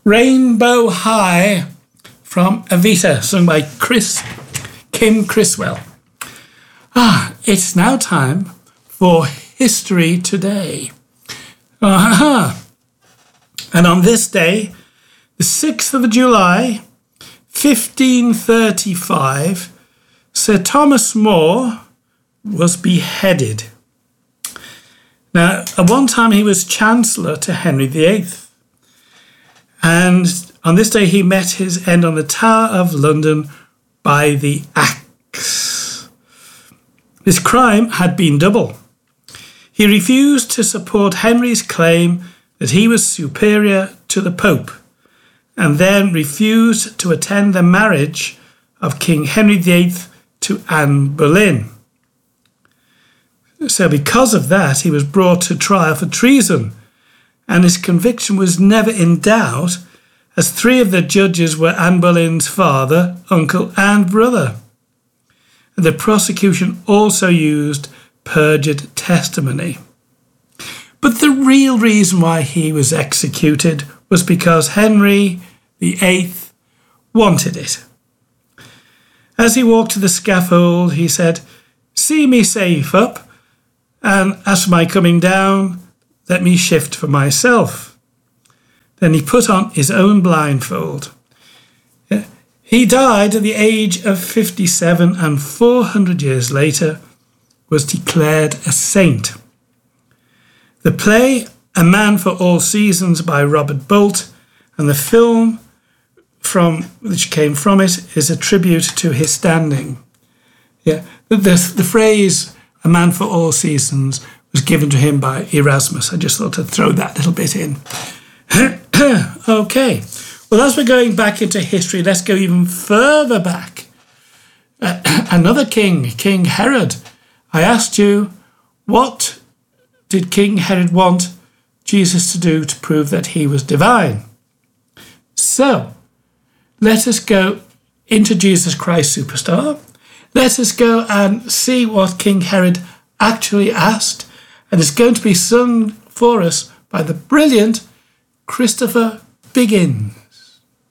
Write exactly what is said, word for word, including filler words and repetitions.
Rainbow High from Evita, sung by Chris Kim Criswell. Ah, it's now time for History Today. Aha! And on this day, the sixth of July, fifteen thirty-five, Sir Thomas More was beheaded. Now, at one time he was Chancellor to Henry the Eighth. And on this day he met his end on the Tower of London by the axe. His crime had been double. He refused to support Henry's claim that he was superior to the Pope, and then refused to attend the marriage of King Henry the Eighth to Anne Boleyn. So because of that, he was brought to trial for treason, and his conviction was never in doubt, as three of the judges were Anne Boleyn's father, uncle, and brother. The prosecution also used perjured testimony. But the real reason why he was executed was because Henry the Eighth wanted it. As he walked to the scaffold, he said, "See me safe up, and as for my coming down, let me shift for myself." Then he put on his own blindfold. He died at the age of fifty-seven, and four hundred years later was declared a saint. The play A Man for All Seasons by Robert Bolt, and the film from which came from it is a tribute to his standing. Yeah, the, the, the phrase "a man for all seasons" was given to him by Erasmus. I just thought I'd throw that little bit in. Okay, well, as we're going back into history, let's go even further back. Uh, another king, King Herod. I asked you, what did King Herod want Jesus to do to prove that he was divine? So, let us go into Jesus Christ Superstar. Let us go and see what King Herod actually asked, and it's going to be sung for us by the brilliant Christopher Biggin.